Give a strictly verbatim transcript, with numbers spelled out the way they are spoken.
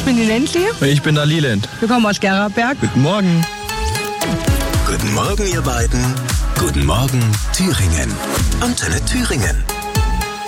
bin die Nancy. Und ich bin der Leland. Wir kommen aus Gererberg. Guten Morgen. Guten Morgen, ihr beiden. Guten Morgen, Thüringen. Antenne Thüringen.